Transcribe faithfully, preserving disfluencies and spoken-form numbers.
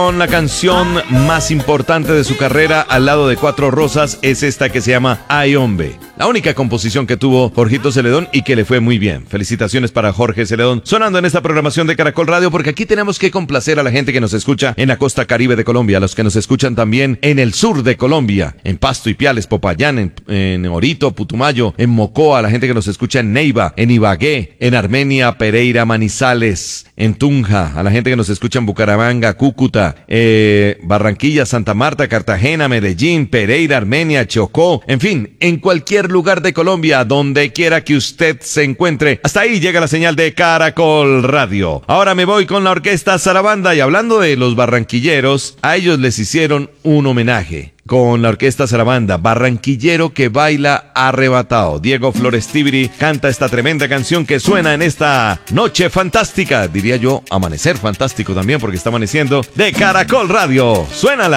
Celedón, la canción más importante de su carrera al lado de Cuatro Rosas es esta que se llama Ay Hombre. La única composición que tuvo Jorgito Celedón y que le fue muy bien. Felicitaciones para Jorge Celedón, sonando en esta programación de Caracol Radio, porque aquí tenemos que complacer a la gente que nos escucha en la costa caribe de Colombia, a los que nos escuchan también en el sur de Colombia, en Pasto, Ipiales, Popayán, en, en Orito, Putumayo, en Mocoa, a la gente que nos escucha en Neiva, en Ibagué, en Armenia, Pereira, Manizales, en Tunja, a la gente que nos escucha en Bucaramanga, Cúcuta, eh, Barranquilla, Santa Marta, Cartagena, Medellín, Pereira, Armenia, Chocó, en fin, en cualquier lugar de Colombia, donde quiera que usted se encuentre. Hasta ahí llega la señal de Caracol Radio. Ahora me voy con la orquesta Zarabanda, y hablando de los barranquilleros, a ellos les hicieron un homenaje con la orquesta Zarabanda, Barranquillero que baila arrebatado. Diego Flores Tibiri canta esta tremenda canción que suena en esta noche fantástica, diría yo, amanecer fantástico también porque está amaneciendo, de Caracol Radio. ¡Suénala!